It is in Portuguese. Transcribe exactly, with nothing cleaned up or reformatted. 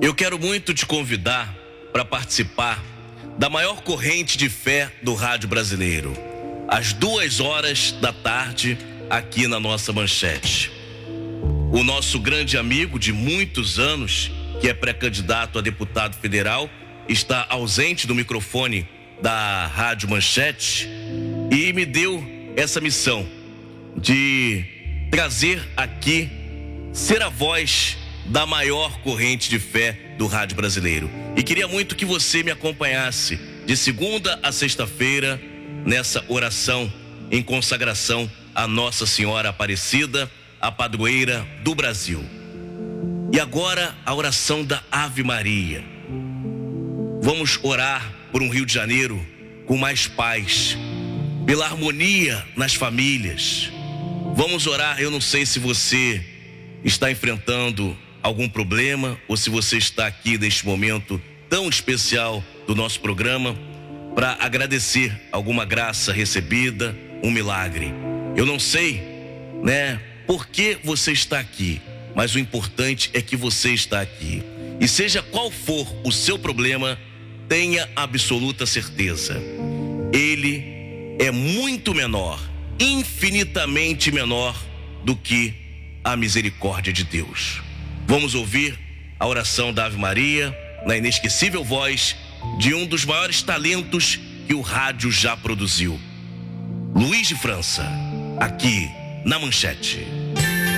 Eu quero muito te convidar para participar da maior corrente de fé do rádio brasileiro, às duas horas da tarde, aqui na nossa manchete. O nosso grande amigo de muitos anos, que é pré-candidato a deputado federal, está ausente do microfone da Rádio Manchete e me deu essa missão de trazer aqui, ser a voz da maior corrente de fé do rádio brasileiro. E queria muito que você me acompanhasse de segunda a sexta-feira nessa oração em consagração a Nossa Senhora Aparecida, a padroeira do Brasil. E agora a oração da Ave Maria. Vamos orar por um Rio de Janeiro com mais paz, pela harmonia nas famílias. Vamos orar, eu não sei se você está enfrentando algum problema ou se você está aqui neste momento tão especial do nosso programa para agradecer alguma graça recebida, um milagre. Eu não sei, né, por que você está aqui, mas o importante é que você está aqui. E seja qual for o seu problema, tenha absoluta certeza, ele é muito menor, infinitamente menor do que a misericórdia de Deus. Vamos ouvir a oração da Ave Maria na inesquecível voz de um dos maiores talentos que o rádio já produziu, Luiz de França, aqui na Manchete.